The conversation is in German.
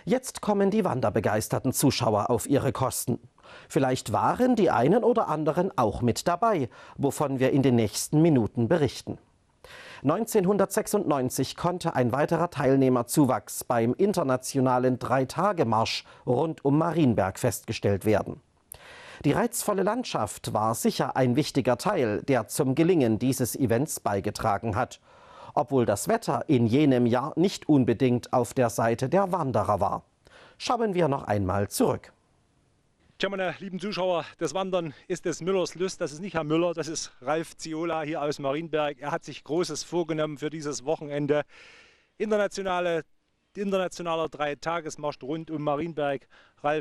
Jetzt kommen die wanderbegeisterten Zuschauer auf ihre Kosten. Vielleicht waren die einen oder anderen auch mit dabei, wovon wir in den nächsten Minuten berichten. 1996 konnte ein weiterer Teilnehmerzuwachs beim internationalen Dreitagemarsch rund um Marienberg festgestellt werden. Die reizvolle Landschaft war sicher ein wichtiger Teil, der zum Gelingen dieses Events beigetragen hat, obwohl das Wetter in jenem Jahr nicht unbedingt auf der Seite der Wanderer war. Schauen wir noch einmal zurück. Tja, meine lieben Zuschauer, das Wandern ist des Müllers Lust. Das ist nicht Herr Müller, das ist Ralf Ziola hier aus Marienberg. Er hat sich Großes vorgenommen für dieses Wochenende. Internationaler Dreitagesmarsch rund um Marienberg. Ralf,